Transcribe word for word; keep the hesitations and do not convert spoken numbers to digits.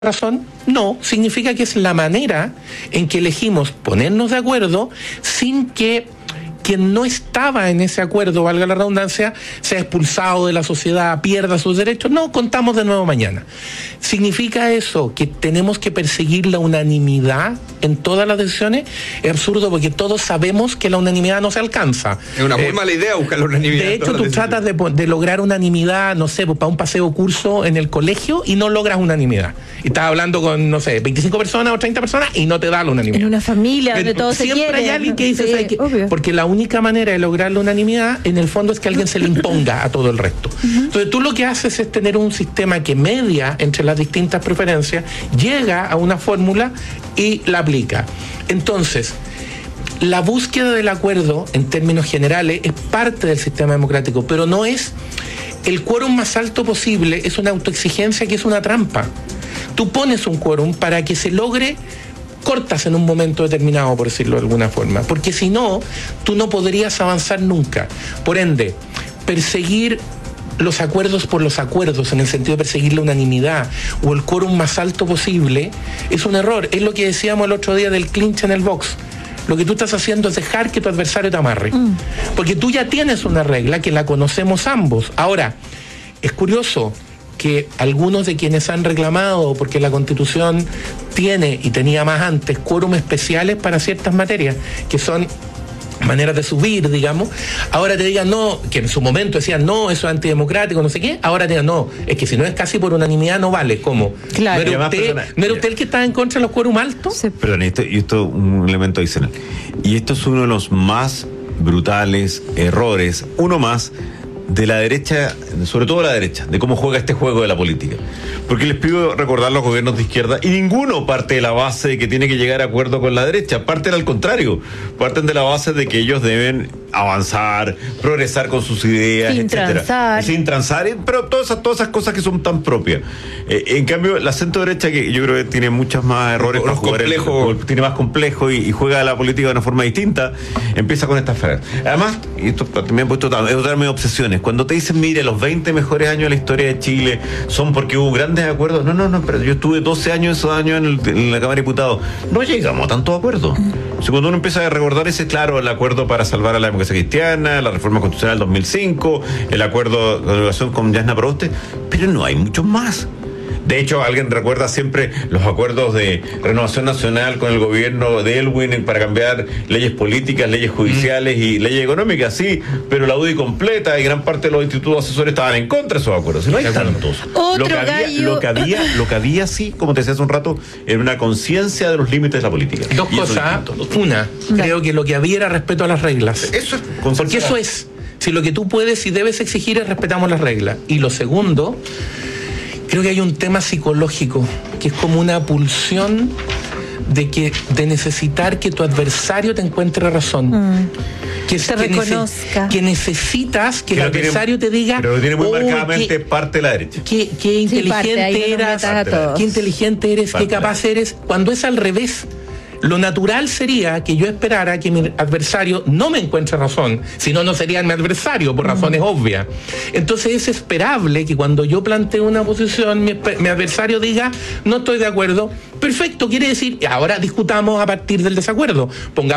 razón? No, significa que es la manera en que elegimos ponernos de acuerdo sin que quien no estaba en ese acuerdo, valga la redundancia, sea expulsado de la sociedad, pierda sus derechos. No, contamos de nuevo mañana. ¿Significa eso que tenemos que perseguir la unanimidad en todas las decisiones? Es absurdo porque todos sabemos que la unanimidad no se alcanza. Es una muy eh, mala idea buscar la unanimidad. De hecho, tú tratas de, de lograr unanimidad, no sé, pues, para un paseo curso en el colegio y no logras unanimidad. Y estás hablando con, no sé, veinticinco personas o treinta personas y no te da la unanimidad. En una familia donde todos se quieren. Siempre hay alguien que dice, sí, que, obvio. porque la única manera de lograr la unanimidad, en el fondo, es que alguien se le imponga a todo el resto. Uh-huh. Entonces, tú lo que haces es tener un sistema que media entre las distintas preferencias, llega a una fórmula y la aplica. Entonces, la búsqueda del acuerdo, en términos generales, es parte del sistema democrático, pero no es el quórum más alto posible, es una autoexigencia que es una trampa. Tú pones un quórum para que se logre cortas en un momento determinado, por decirlo de alguna forma, porque si no, tú no podrías avanzar nunca. Por ende, perseguir los acuerdos por los acuerdos, en el sentido de perseguir la unanimidad o el quórum más alto posible, es un error. Es lo que decíamos el otro día del clinch en el box. Lo que tú estás haciendo es dejar que tu adversario te amarre. Mm. Porque tú ya tienes una regla que la conocemos ambos. Ahora, es curioso que algunos de quienes han reclamado, porque la Constitución tiene y tenía más antes quórum especiales para ciertas materias, que son maneras de subir, digamos, ahora te digan no, que en su momento decían no, eso es antidemocrático, no sé qué, ahora te digan no, es que si no es casi por unanimidad no vale. ¿Cómo? Claro. ¿No era usted, perdona, ¿no era usted el que estaba en contra de los quórum altos? Sí. Perdón, esto, y esto es un elemento adicional. Y esto es uno de los más brutales errores, uno más, de la derecha, sobre todo la derecha, de cómo juega este juego de la política. Porque les pido recordar los gobiernos de izquierda, y ninguno parte de la base de que tiene que llegar a acuerdo con la derecha, parten al contrario, parten de la base de que ellos deben avanzar, progresar con sus ideas, sin etcétera. transar. Sin transar, pero todas esas, todas esas cosas que son tan propias. Eh, en cambio, la centro derecha, que yo creo que tiene muchos más errores para jugar, el, tiene más complejo y, y juega la política de una forma distinta, empieza con estas frases. Además, y esto también he puesto darme obsesiones, cuando te dicen, mire, los veinte mejores años de la historia de Chile son porque hubo grandes acuerdos. No, no, no, pero yo estuve doce años esos años en, el, en la Cámara de Diputados. No llegamos a tantos acuerdos. O sea, cuando uno empieza a recordar ese, claro, el acuerdo para salvar a la democracia cristiana, la reforma constitucional del dos mil cinco, el acuerdo de relación con Yasna Proboste, pero no hay muchos más. De hecho, alguien recuerda siempre los acuerdos de renovación nacional con el gobierno de Elwin para cambiar leyes políticas, leyes judiciales mm. y leyes económicas, sí, pero la U D I completa y gran parte de los institutos asesores estaban en contra de esos acuerdos. Y no hay tantos. Otro lo, que había, gallo. lo que había, lo que había, sí, como te decía hace un rato, era una conciencia de los límites de la política. Dos y cosas. Una, no. creo que lo que había era respeto a las reglas. Eso es. Porque eso es. Si lo que tú puedes y debes exigir es respetamos las reglas. Y lo segundo, creo que hay un tema psicológico, que es como una pulsión de que de necesitar que tu adversario te encuentre razón. Mm. Que, te que reconozca. Nece- que necesitas que, que el adversario tiene, te diga... Pero tiene muy oh, marcadamente qué, parte de la derecha. Qué, qué inteligente sí, eras, no qué inteligente eres, parte qué capaz eres. Cuando es al revés, lo natural sería que yo esperara que mi adversario no me encuentre razón, si no, no sería mi adversario, por razones mm. obvias. Entonces es esperable que cuando yo planteo una posición, mi, mi adversario diga, no estoy de acuerdo. Perfecto, quiere decir, ahora discutamos a partir del desacuerdo. Pongamos